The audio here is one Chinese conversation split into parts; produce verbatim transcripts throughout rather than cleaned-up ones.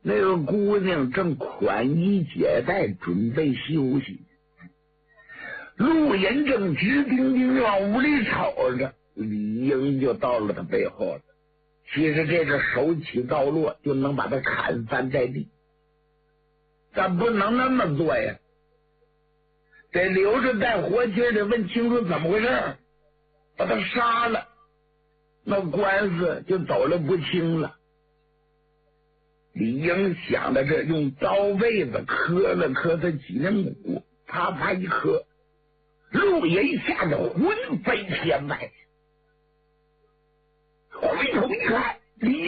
那个姑娘正宽衣解带，准备休息。陆延正直盯盯往屋里瞅着，李英就到了他背后了。其实这个手起刀落就能把他砍翻在地，但不能那么做呀，得留着带活气的问清楚怎么回事，把他杀了，那官司就走了不清了。李英想到这，用刀背子磕了磕他脊梁骨，啪啪一磕，陆延吓得魂飞天外。回头一看，李英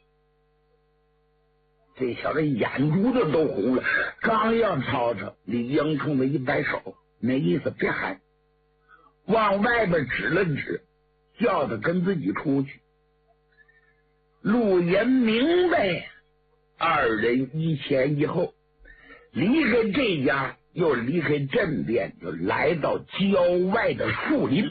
这小子眼珠子都红了，刚要吵吵，李英冲他一摆手，那意思别喊，往外边指了指，叫他跟自己出去。陆延明白，二人一前一后离开这家，又离开镇边，就来到郊外的树林。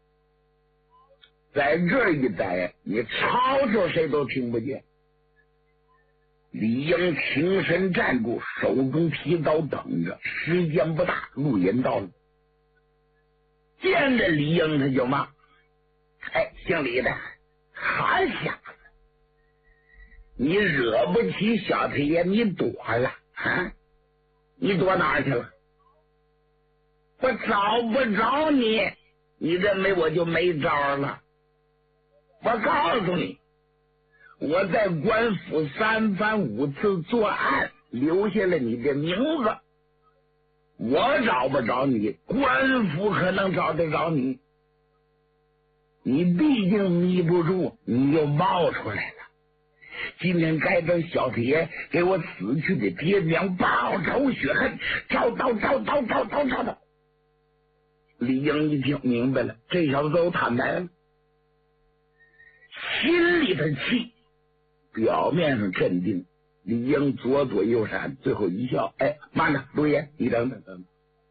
在这一待，你吵吵谁都听不见。李英挺身站住，手中提刀等着。时间不大，陆延到了，见着李英他就骂：“哎，姓李的，好小子，你惹不起小太爷，你躲了啊？你躲哪儿去了？我找不着你，你认为我就没招了？我告诉你，我在官府三番五次作案，留下了你的名字。我找不着你，官府可能找得着你。你毕竟迷不住，你又冒出来了。今天该等小太爷给我死去的爹娘报仇雪恨，找到找到找到找到。”李英一听明白了，这小子都坦白了，心里的气，表面上镇定。李英左躲右闪，最后一笑：“哎，慢着，陆爷，你等等等，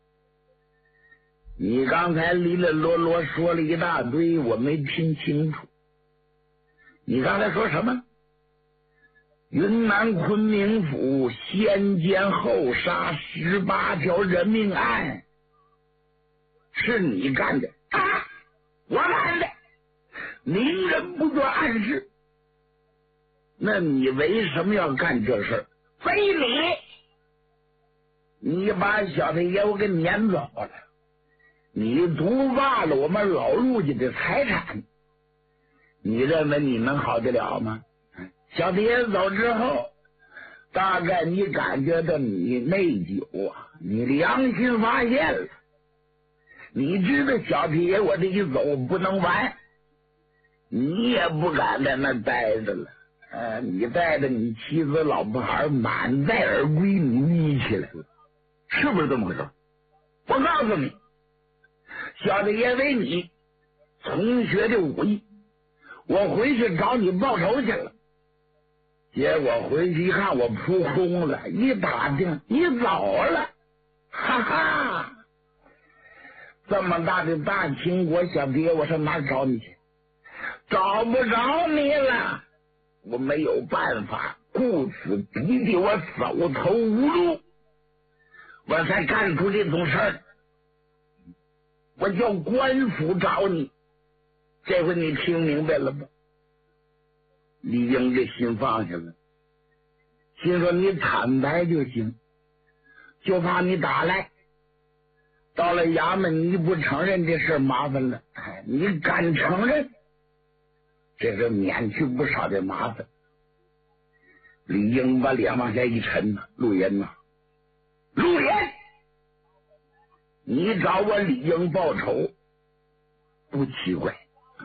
你刚才哩哩啰啰说了一大堆，我没听清楚。你刚才说什么？云南昆明府先奸后杀十八条人命案，是你干的？啊，我干的。明人不做暗事。那你为什么要干这事？非礼！你把小太爷我给撵走了，你独霸了我们老陆家的财产，你认为你能好得了吗？小太爷走之后，大概你感觉到你内疚啊，你良心发现了，你知道小太爷我这一走不能完，你也不敢在那待着了。呃，你带着你妻子老婆孩满载而归，你眯起来了，是不是这么回事？我告诉你，小太爷为你重学的武艺，我回去找你报仇去了。结果回去一看，我扑空了，一打听你走了，哈哈！这么大的大清国，小太爷我上哪找你去？找不着你了。我没有办法，故此逼得我走投无路，我才干出这种事儿。我叫官府找你，这回你听明白了吗？李英这心放下了，心说你坦白就行，就怕你打来，到了衙门你不承认这事麻烦了，哎，你敢承认，这是免去不少的麻烦。李英把脸往下一沉呐，陆延呐，陆延，你找我李英报仇不奇怪，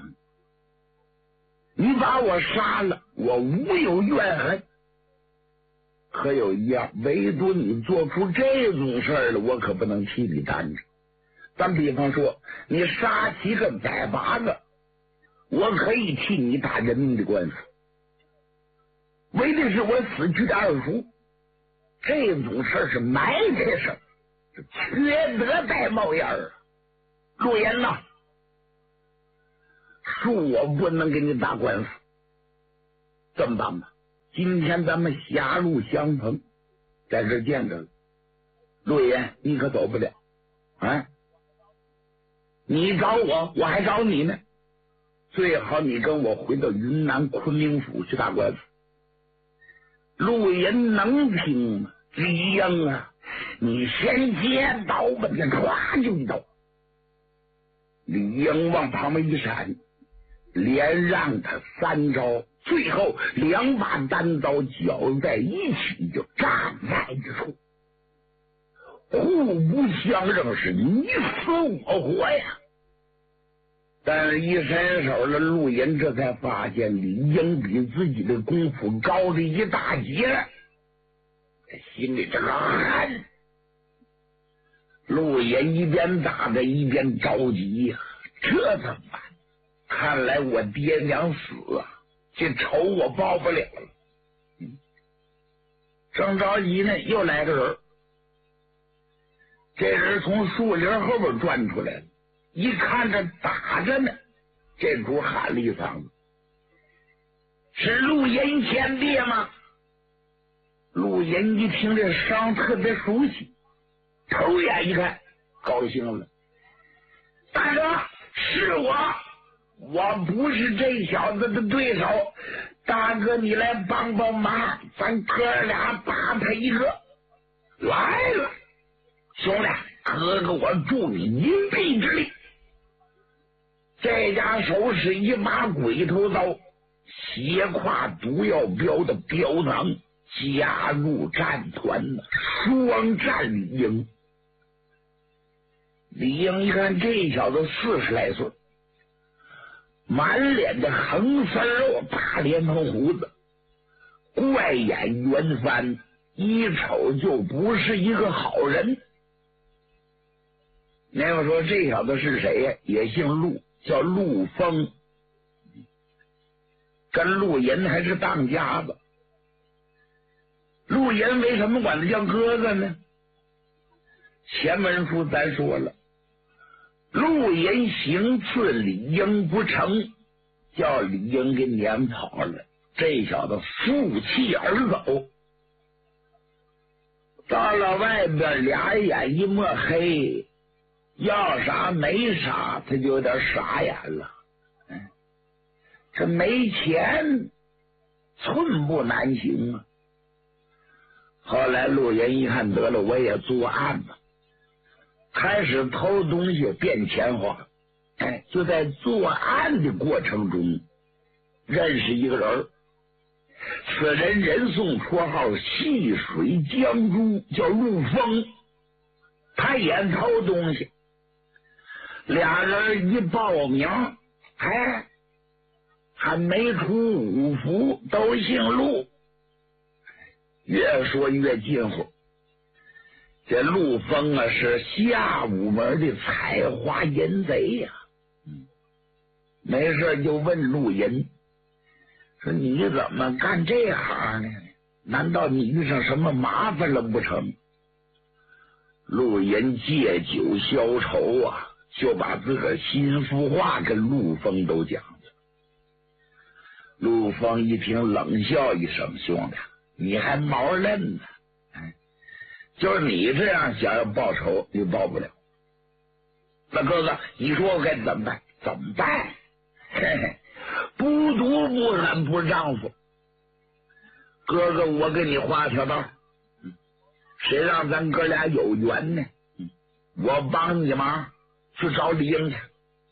你把我杀了，我无有怨恨。可有一样，唯独你做出这种事儿了，我可不能替你担着。咱比方说，你杀七个宰八个，我可以替你打人命的官司，为的是我死去的二叔。这种事儿是埋汰事儿，是缺德带冒烟儿。陆延呐，恕我不能给你打官司，这么办吧， 今天咱们狭路相逢，在这见着了。陆爷，你可走不了啊！你找我，我还找你呢。最好你跟我回到云南昆明府去打官司。陆人能听吗？李英啊，你先接刀吧，你唰就一刀。李英往旁边一闪，连让他三招，最后两把单刀搅在一起，就站在一处，互不相让，是你死我活呀。但是一伸手了，陆岩这才发现李英比自己的功夫高了一大截，心里这个恨。陆岩一边打着一边着急呀，这怎么办？看来我爹娘死啊，这仇我报不了了。嗯，正着急呢，又来个人，这人从树林后边钻出来了。一看这打着呢，这主喊了一嗓子：“是陆岩前爹吗？”陆岩一听这声特别熟悉，头眼一看，高兴了：“大哥，是我，我不是这小子的对手，大哥你来帮帮忙，咱哥俩打他一个。来了，兄弟，哥哥我助你一臂之力。”这家手使一把鬼头刀，斜挎毒药镖的镖囊，加入战团呢，双战李英。李英一看这小子四十来岁，满脸的横丝肉，大连蓬胡子，怪眼圆翻，一瞅就不是一个好人。那我说这小子是谁呀？也姓陆，叫陆丰，跟陆岩还是当家的。陆岩为什么管他叫哥哥呢？前文书咱说了，陆岩行刺李英不成，叫李英给撵跑了，这小子负气而走，到了外边俩眼一抹黑，要啥没啥，他就有点傻眼了。嗯，这没钱寸步难行啊。后来陆岩一看，得了，我也作案吧，开始偷东西变钱花。哎，就在作案的过程中认识一个人，此人人送绰号细水江珠，叫陆丰，他也偷东西。俩人一报名，哎，还没出五福，都姓陆，越说越近乎。这陆丰啊，是下五门的采花淫贼呀、啊。嗯，没事就问陆银说：“你怎么干这行呢？难道你遇上什么麻烦了不成？”陆银借酒消愁啊，就把自个儿心腹话跟陆丰都讲了。陆丰一听冷笑一声：“兄弟，你还毛嫩呢？哎，就是你这样想要报仇，你报不了。那哥哥，你说我该怎么办？怎么办？嘿嘿，不毒不狠不丈夫。哥哥，我给你画条道，嗯，谁让咱哥俩有缘呢？嗯，我帮你忙，去找李英去。”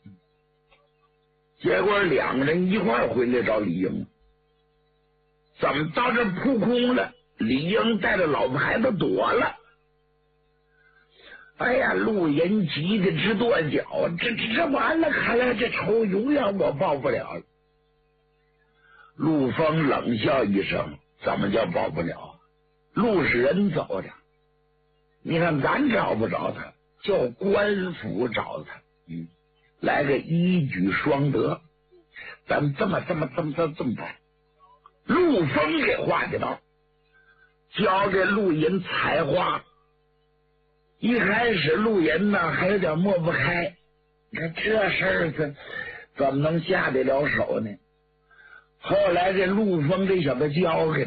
结果两个人一块儿回来找李英，怎么到这扑空了？李英带着老婆孩子躲了。哎呀，陆岩急得直跺脚，这这这完了，看来这仇永远我报不了了。陆丰冷笑一声：“怎么叫报不了？陆是人走的，你看咱找不着他，叫官府找他。嗯，来个一举双得，咱们这么这么这么这么这么办？”陆丰给画的道，交给陆银采花。一开始陆银呢还有点抹不开，你看这事儿怎怎么能下得了手呢？后来这陆丰这小子交给